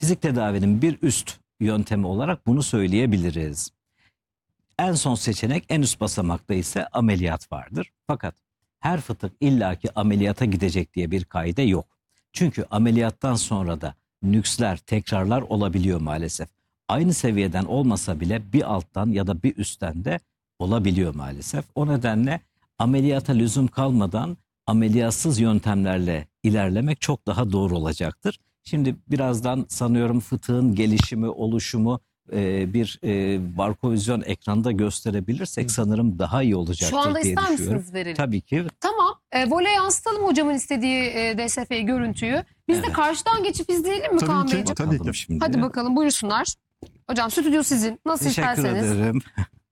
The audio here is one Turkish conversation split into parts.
Fizik tedavinin bir üst yöntemi olarak bunu söyleyebiliriz. En son seçenek, en üst basamakta ise ameliyat vardır. Fakat her fıtık illaki ameliyata gidecek diye bir kaide yok. Çünkü ameliyattan sonra da nüksler, tekrarlar olabiliyor maalesef. Aynı seviyeden olmasa bile bir alttan ya da bir üstten de olabiliyor maalesef. O nedenle ameliyata lüzum kalmadan ameliyatsız yöntemlerle ilerlemek çok daha doğru olacaktır. Şimdi birazdan sanıyorum fıtığın gelişimi, oluşumu bir barkovizyon ekranda gösterebilirsek sanırım daha iyi olacaktır Şu anda diye ister düşünüyorum. misiniz verelim? Tabii ki. Tamam. Voleye yansıtalım hocamın istediği DSF görüntüyü. Biz de Evet. karşıdan geçip izleyelim mi Tabii Kaan ki. Beyciğim? Tabii ki. Bakalım şimdi. Hadi bakalım, buyursunlar. Hocam stüdyo sizin. Nasıl Teşekkür isterseniz. ederim.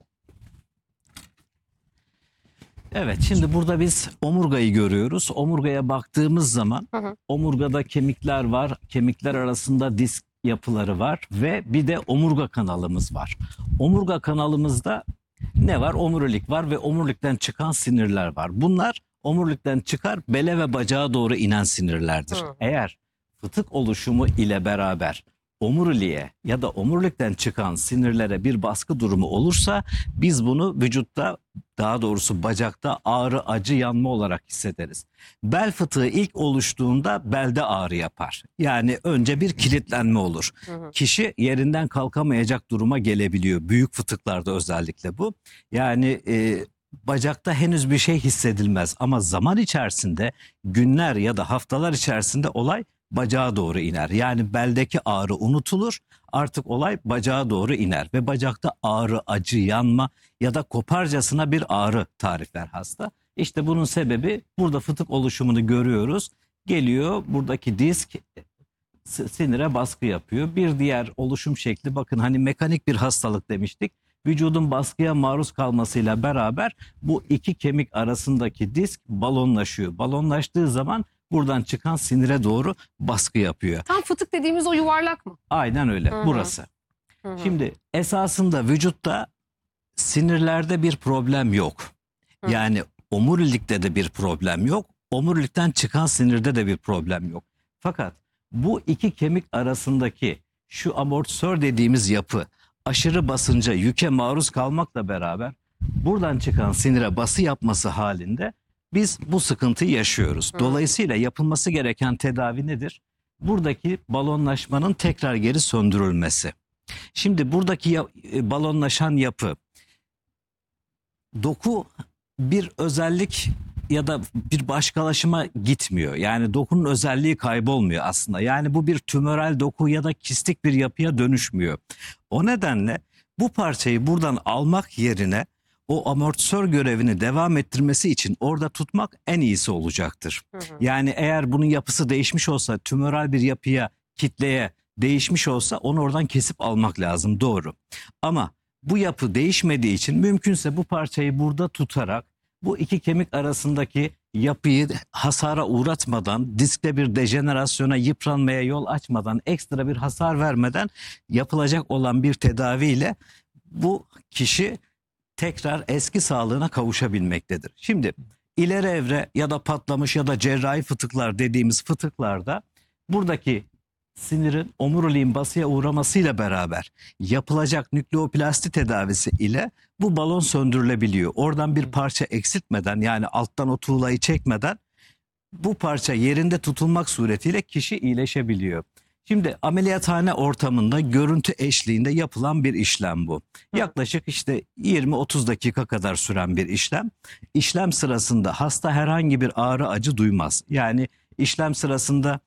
Evet, şimdi burada biz omurgayı görüyoruz. Omurgaya baktığımız zaman omurgada kemikler var. Kemikler arasında disk yapıları var ve bir de omurga kanalımız var. Omurga kanalımızda ne var? Omurilik var ve omurilikten çıkan sinirler var. Bunlar omurilikten çıkar bele ve bacağa doğru inen sinirlerdir. Eğer fıtık oluşumu ile beraber omuriliğe ya da omurilikten çıkan sinirlere bir baskı durumu olursa biz bunu vücutta, daha doğrusu bacakta ağrı, acı, yanma olarak hissederiz. Bel fıtığı ilk oluştuğunda belde ağrı yapar. Yani önce bir kilitlenme olur. Kişi yerinden kalkamayacak duruma gelebiliyor. Büyük fıtıklarda özellikle bu. Yani bacakta henüz bir şey hissedilmez ama zaman içerisinde, günler ya da haftalar içerisinde olay bacağa doğru iner. Yani beldeki ağrı unutulur, artık olay bacağa doğru iner ve bacakta ağrı, acı, yanma ya da koparcasına bir ağrı tarifler hasta. İşte bunun sebebi, burada fıtık oluşumunu görüyoruz. Geliyor, buradaki disk sinire baskı yapıyor. Bir diğer oluşum şekli, bakın hani mekanik bir hastalık demiştik. Vücudun baskıya maruz kalmasıyla beraber bu iki kemik arasındaki disk balonlaşıyor. Balonlaştığı zaman buradan çıkan sinire doğru baskı yapıyor. Tam fıtık dediğimiz o yuvarlak mı? Aynen öyle, burası. Şimdi esasında vücutta sinirlerde bir problem yok. Yani omurilikte de bir problem yok. Omurilikten çıkan sinirde de bir problem yok. Fakat bu iki kemik arasındaki şu amortisör dediğimiz yapı aşırı basınca, yüke maruz kalmakla beraber buradan çıkan sinire bası yapması halinde biz bu sıkıntıyı yaşıyoruz. Dolayısıyla yapılması gereken tedavi nedir? Buradaki balonlaşmanın tekrar geri söndürülmesi. Şimdi buradaki balonlaşan yapı, doku bir özellik ya da bir başkalaşıma gitmiyor. Yani dokunun özelliği kaybolmuyor aslında. Yani bu bir tümöral doku ya da kistik bir yapıya dönüşmüyor. O nedenle bu parçayı buradan almak yerine o amortisör görevini devam ettirmesi için orada tutmak en iyisi olacaktır. Yani eğer bunun yapısı değişmiş olsa, tümöral bir yapıya, kitleye değişmiş olsa onu oradan kesip almak lazım, doğru. Ama bu yapı değişmediği için mümkünse bu parçayı burada tutarak bu iki kemik arasındaki yapıyı hasara uğratmadan, diskte bir dejenerasyona, yıpranmaya yol açmadan, ekstra bir hasar vermeden yapılacak olan bir tedaviyle bu kişi tekrar eski sağlığına kavuşabilmektedir. Şimdi ileri evre ya da patlamış ya da cerrahi fıtıklar dediğimiz fıtıklarda buradaki sinirin, omuriliğin basıya uğramasıyla beraber yapılacak nükleoplasti tedavisi ile bu balon söndürülebiliyor. Oradan bir parça eksiltmeden, yani alttan o tuğlayı çekmeden bu parça yerinde tutulmak suretiyle kişi iyileşebiliyor. Şimdi ameliyathane ortamında görüntü eşliğinde yapılan bir işlem bu. Yaklaşık işte 20-30 dakika kadar süren bir işlem. İşlem sırasında hasta herhangi bir ağrı, acı duymaz. Yani işlem sırasında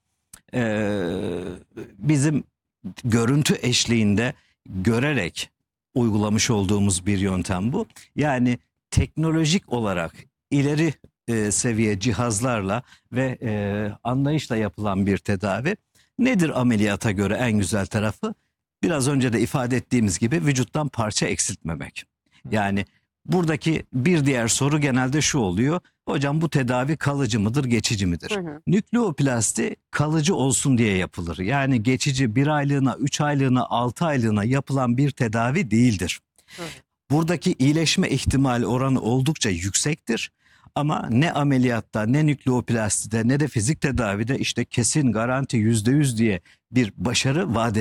bizim görüntü eşliğinde görerek uygulamış olduğumuz bir yöntem bu. Yani teknolojik olarak ileri seviye cihazlarla ve anlayışla yapılan bir tedavi. Nedir ameliyata göre en güzel tarafı? Biraz önce de ifade ettiğimiz gibi vücuttan parça eksiltmemek. Yani buradaki bir diğer soru genelde şu oluyor. Hocam bu tedavi kalıcı mıdır, geçici midir? Nükleoplasti kalıcı olsun diye yapılır. Yani geçici, 1 aylığına, 3 aylığına, 6 aylığına yapılan bir tedavi değildir. Buradaki iyileşme ihtimali oranı oldukça yüksektir. Ama ne ameliyatta, ne nükleoplastide, ne de fizik tedavide işte kesin, garanti, %100 diye bir başarı vaat